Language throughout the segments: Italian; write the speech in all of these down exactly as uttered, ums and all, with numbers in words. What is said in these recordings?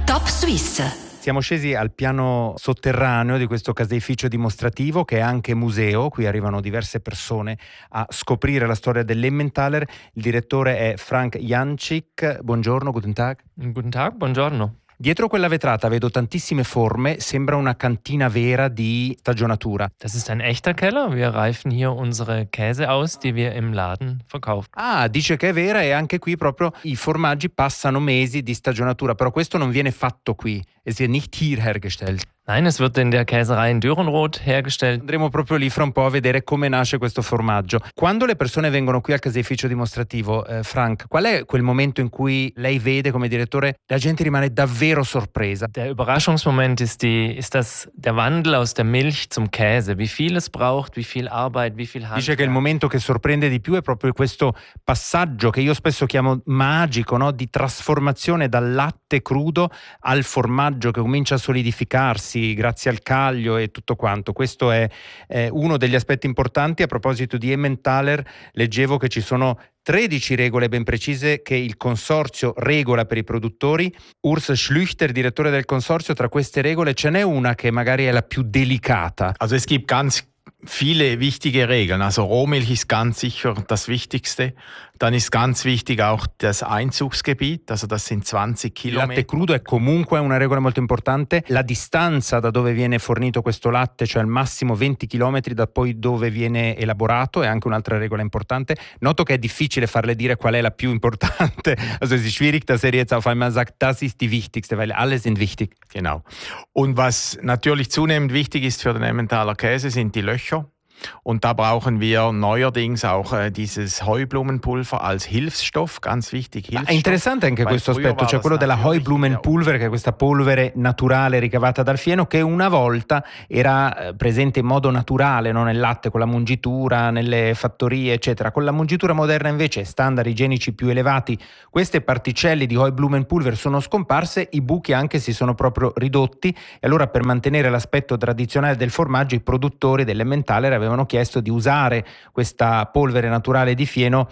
Top Suisse. Siamo scesi al piano sotterraneo di questo caseificio dimostrativo che è anche museo. Qui arrivano diverse persone a scoprire la storia dell'Emmentaler. Il direttore è Frank Jančík. Buongiorno, guten Tag. Guten Tag, buongiorno. Dietro quella vetrata vedo tantissime forme, sembra una cantina vera di stagionatura. Das ist ein echter Keller. Wir reifen hier unsere Käse aus, die wir im Laden verkaufen. Ah, dice che è vera e anche qui proprio i formaggi passano mesi di stagionatura, però questo non viene fatto qui, es wird nicht hier hergestellt. Nein, es wird in der Käserei in Dürrenroth hergestellt. Andremo proprio lì fra un po' a vedere come nasce questo formaggio. Quando le persone vengono qui al caseificio dimostrativo, eh, Frank, qual è quel momento in cui lei vede come direttore la gente rimane davvero sorpresa? Der Überraschungsmoment ist, die, ist das, der Wandel aus der Milch zum Käse. Wie viel es braucht, wie viel Arbeit, wie viel Handwerk. Dice che il momento che sorprende di più è proprio questo passaggio che io spesso chiamo magico, no? Di trasformazione dal latte crudo al formaggio che comincia a solidificarsi grazie al caglio e tutto quanto. Questo è eh, uno degli aspetti importanti. A proposito di Emmentaler, leggevo che ci sono tredici regole ben precise che il consorzio regola per i produttori. Urs Schlüchter, direttore del consorzio, tra queste regole ce n'è una che magari è la più delicata. Also es gibt ganz viele wichtige Regeln. Also Rohmilch ist ganz sicher das Wichtigste. Dann ist ganz wichtig auch das Einzugsgebiet, also das sind zwanzig Il Kilometer. latte crudo è comunque una regola molto importante. La distanza da dove viene fornito questo latte, cioè al massimo venti chilometri da poi dove viene elaborato, è anche un'altra regola importante. Noto che è difficile farle dire qual è la più importante. Also es ist schwierig, dass er jetzt auf einmal sagt, das ist die wichtigste, weil alle sind wichtig. Genau. Und was natürlich zunehmend wichtig ist für den Emmentaler Käse, sind die Löcher. Und da brauchen wir neuerdings auch äh, dieses Heublumenpulver als Hilfsstoff, ganz wichtig. Hilfsstoff. È interessante anche questo aspetto, cioè quello della Heublumenpulver, che è questa polvere naturale ricavata dal fieno che una volta era presente in modo naturale, no? Nel latte con la mungitura, nelle fattorie eccetera. Con la mungitura moderna invece, standard igienici più elevati, queste particelle di Heublumenpulver sono scomparse, i buchi anche si sono proprio ridotti e allora per mantenere l'aspetto tradizionale del formaggio i produttori dell'Emmentaler avevano avevano chiesto di usare questa polvere naturale di fieno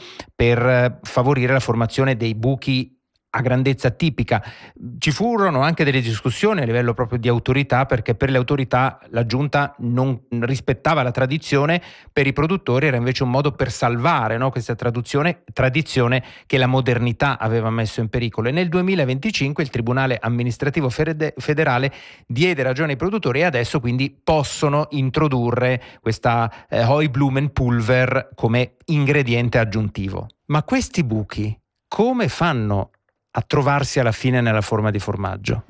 per favorire la formazione dei buchi a grandezza tipica. Ci furono anche delle discussioni a livello proprio di autorità, perché per le autorità la giunta non rispettava la tradizione, per i produttori era invece un modo per salvare, no, questa traduzione, tradizione che la modernità aveva messo in pericolo. E nel duemilaventicinque il Tribunale Amministrativo Federale diede ragione ai produttori e adesso quindi possono introdurre questa eh, Heublumenpulver come ingrediente aggiuntivo. Ma questi buchi come fanno a trovarsi alla fine nella forma di formaggio?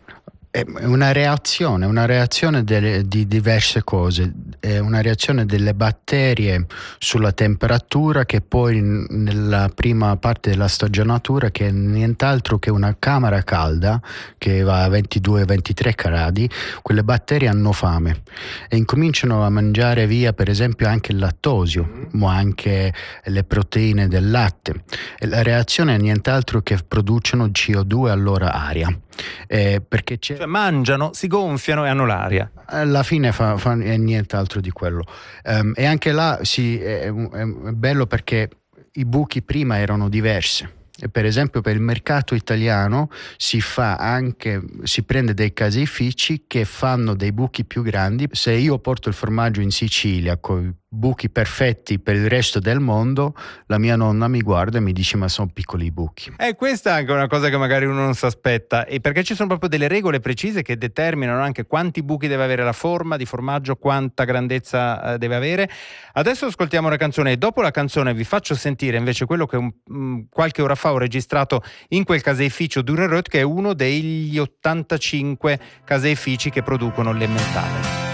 È una reazione, una reazione delle, di diverse cose, è una reazione delle batterie sulla temperatura che poi nella prima parte della stagionatura, che è nient'altro che una camera calda che va a ventidue ventitré gradi, quelle batterie hanno fame e incominciano a mangiare via per esempio anche il lattosio, ma anche le proteine del latte. E la reazione è nient'altro che producono C O due a loro aria. Eh, perché c'è... Cioè mangiano, si gonfiano e hanno l'aria. Alla fine fa, fa, è nient'altro di quello. Um, e anche là sì, è, è bello perché i buchi prima erano diversi. E per esempio per il mercato italiano si fa anche, si prende dei caseifici che fanno dei buchi più grandi. Se io porto il formaggio in Sicilia con buchi perfetti per il resto del mondo, la mia nonna mi guarda e mi dice ma sono piccoli buchi. E questa è anche una cosa che magari uno non si aspetta, e perché ci sono proprio delle regole precise che determinano anche quanti buchi deve avere la forma di formaggio, quanta grandezza eh, deve avere. Adesso ascoltiamo una canzone e dopo la canzone vi faccio sentire invece quello che un, mh, qualche ora fa ho registrato in quel caseificio Dürrenroth, che è uno degli ottantacinque caseifici che producono l'Emmentaler.